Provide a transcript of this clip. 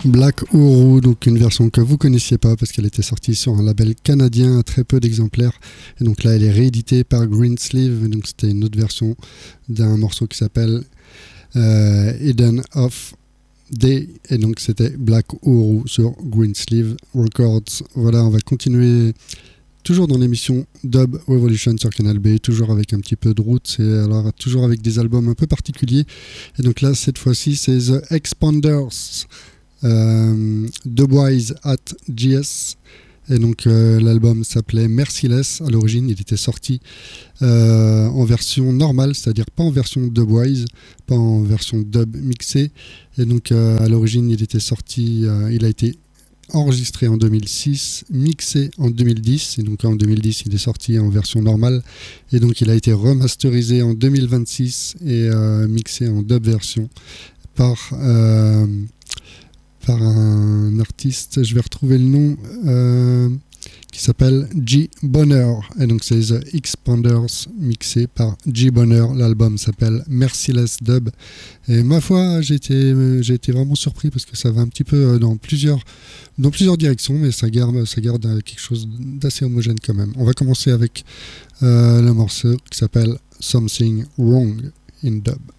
Black Uhuru, donc une version que vous connaissiez pas parce qu'elle était sortie sur un label canadien à très peu d'exemplaires. Et donc là, elle est rééditée par Greensleeve. Donc c'était une autre version d'un morceau qui s'appelle Eden of Day. Et donc c'était Black Uhuru sur Greensleeve Records. Voilà, on va continuer toujours dans l'émission Dub Revolution sur Canal B, toujours avec un petit peu de roots, et alors toujours avec des albums un peu particuliers. Et donc là, cette fois-ci, c'est The Expanders, Dubwise at GS. Et donc l'album s'appelait Merciless. À l'origine, il était sorti en version normale, c'est-à-dire pas en version Dubwise, pas en version dub mixée. Et donc à l'origine, il était sorti, il a été enregistré en 2006, mixé en 2010, et donc en 2010 il est sorti en version normale, et donc il a été remasterisé en 2026 et mixé en dub version par un artiste, je vais retrouver le nom, qui s'appelle G Bonner, et donc c'est The Expanders mixé par G Bonner. L'album s'appelle Merciless Dub, et ma foi j'ai été vraiment surpris parce que ça va un petit peu dans plusieurs directions, mais ça garde quelque chose d'assez homogène quand même. On va commencer avec le morceau qui s'appelle Something Wrong in Dub.